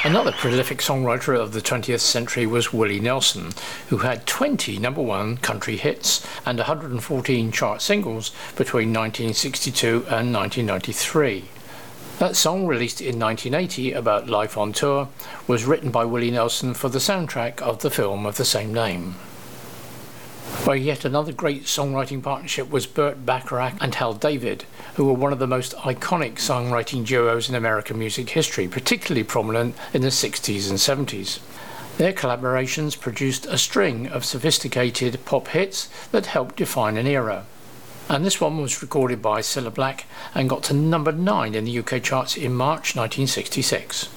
Another prolific songwriter of the 20th century was Willie Nelson, who had 20 number one country hits and 114 chart singles between 1962 and 1993. That song, released in 1980 about life on tour, was written by Willie Nelson for the soundtrack of the film of the same name. Well, yet another great songwriting partnership was Burt Bacharach and Hal David, who were one of the most iconic songwriting duos in American music history, particularly prominent in the 60s and 70s. Their collaborations produced a string of sophisticated pop hits that helped define an era. And this one was recorded by Cilla Black and got to number 9 in the UK charts in March 1966.